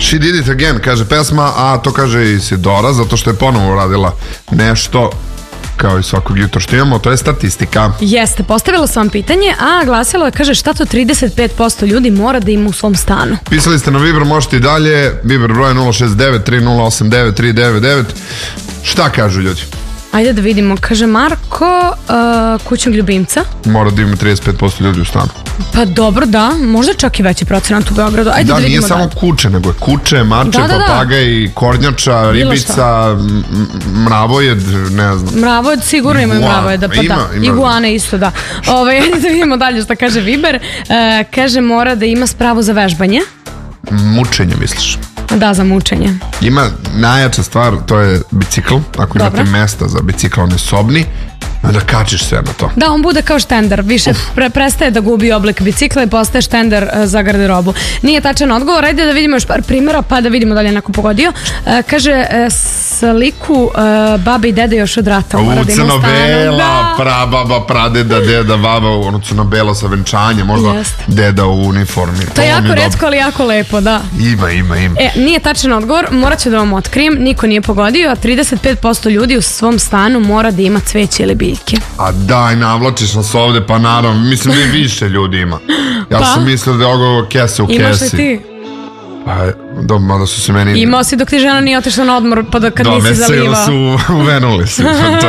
She Did It Again, kaže pesma, a to kaže i Sidora, zato što je ponovo uradila nešto kao i svakog jutra što imamo, to je statistika. Jeste, postavila sam vam pitanje, a glasilo je, kaže, šta to 35% ljudi mora da ima u svom stanu? Pisali ste na Viber, možete i dalje, Viber broj 069 3089 399. Šta kažu ljudi? Ajde da vidimo, kaže Marko, kućnog ljubimca. Mora da ima 35% ljudi u stanu. Pa dobro, da, možda čak i veći procenat u Beogradu. Ajde da vidimo. Nije samo kuće, nego je kuće, mače, papagaj, kornjača, ribica, mravojed, ne znam. Mravojed, sigurno imaju mravojeda, pa da. Iguane isto, da. Ajde da vidimo dalje šta kaže Viber. Kaže mora da ima spravu za vežbanje. Mučenje, misliš? Da, za mučenje. Ima najjača stvar, to je bicikl. Ako imate mesta za bicikl, on je sobni, onda kačiš se na to. Da, on bude kao štender, više prestaje da gubi oblik bicikla i postaje štender za garderobu. Nije tačan odgovor, ajde da vidimo još par primjera, pa da vidimo da li je neko pogodio. Kaže, sliku babe i dede još od rata. Crno-bela, prababa, pradeda, deda, baba, ono crno-belo sa venčanjem, možda deda u uniformi. To je jako retko, ali jako lepo, da. Ima. Nije tačan odgovor, morat ću da vam otkrijem, niko nije pogodio, a 35% ljudi u svom stanu mora da ima cveće ili biljke. A daj, navlačiš nas ovde, pa naravno, mislim da više ljudi ima. Ja sam mislio da je ovo kese u kesi. Imaš li ti? Pa, mada su se meni... Imao si dok ti žena nije otišla na odmor, pa da kad nisi zalivao. Da, me se uvenuli si.